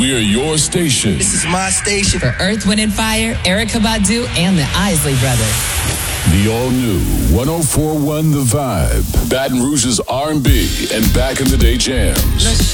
We're your station. This is my station. For Earth, Wind, and Fire, Erykah Badu, and the Isley Brothers. The all-new 104.1 The Vibe. Baton Rouge's R&B and back-in-the-day jams.